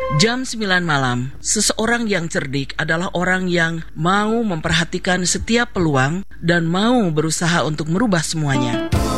Jam 9 malam, seseorang yang cerdik adalah orang yang mau memperhatikan setiap peluang dan mau berusaha untuk merubah semuanya.